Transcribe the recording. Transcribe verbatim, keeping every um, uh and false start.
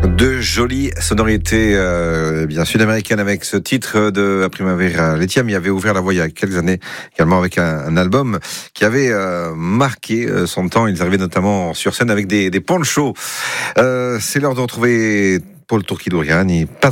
De jolies sonorités euh, bien sud-américaines avec ce titre de la Primavera. Lithium y avait ouvert la voie il y a quelques années, également avec un, un album qui avait euh, marqué euh, son temps. Ils arrivaient notamment sur scène avec des, des ponchos. Euh, c'est l'heure de retrouver Paul Turki-Dourian.